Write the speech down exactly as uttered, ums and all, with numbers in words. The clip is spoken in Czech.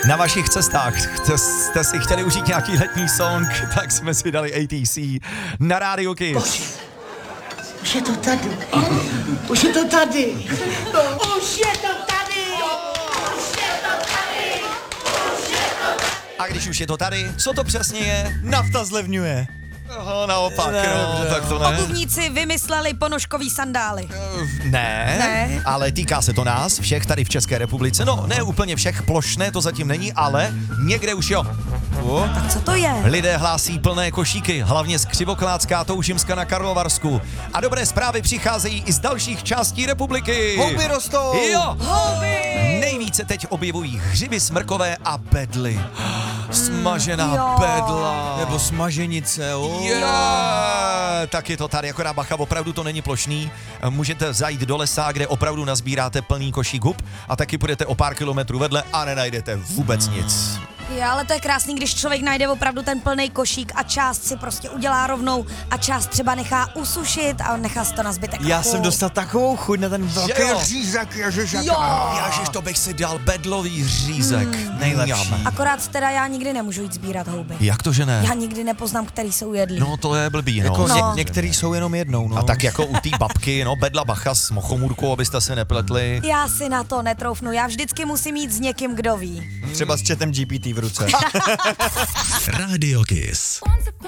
Na vašich cestách jste, jste si chtěli užít nějaký letní song, tak jsme si dali A T C na Radio Kiss. Už je to tady. Už je to tady. Už je to tady. Už je to tady. Už je to tady. A když už je to tady, co to přesně je? Nafta zlevňuje. Aha, naopak, Ne, no, dobře, tak to ne. Obuvníci vymysleli ponožkový sandály. Ne, Ne. ale týká se to nás, všech tady v České republice. No, ne úplně všech, plošné to zatím není, ale někde už jo. O. Tak co to je? Lidé hlásí plné košíky, hlavně z Křivoklácká, Toužimska na Karlovarsku. A dobré zprávy přicházejí i z dalších částí republiky. Houby rostou. Jo. Houby! Nejvíce teď objevují hřiby smrkové a bedly. Smažená Jo. bedla. Nebo smaženice, o. Je, tak je to tady, akorát bacha, opravdu to není plošný. Můžete zajít do lesa, kde opravdu nazbíráte plný košík hub a taky půjdete o pár kilometrů vedle a nenajdete vůbec nic. Jo, ale to je krásný, když člověk najde opravdu ten plný košík a část si prostě udělá rovnou a část třeba nechá usušit a nechá si to na zbytek. Já roku. jsem dostal takovou chuť na ten velký jo? řízek, ježiš, jak... Jo. Jážiš, to bych si dal bedlový řízek. Mm, nejlepší. Akorát teda já nikdy nemůžu jít sbírat houby. Jak to, že ne? Já nikdy nepoznám, který jsou jedlí. No to je blbý, no. Jako No. ně, některý jsou jenom jednou, no. A tak jako u té babky, no, bedla bacha s mochomůrkou, abyste se nepletli. Já si na to netroufnu, já vždycky musím jít s někým, kdo ví. Třeba s chatem G P T v ruce. Radio Kiss. Once upon